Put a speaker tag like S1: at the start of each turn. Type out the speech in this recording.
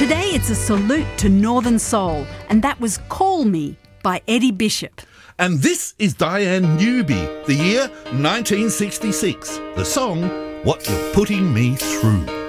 S1: Today it's a salute to Northern Soul, and that was Call Me by Eddie Bishop.
S2: And this is Diane Newby, the year 1966. The song, What You're Putting Me Through.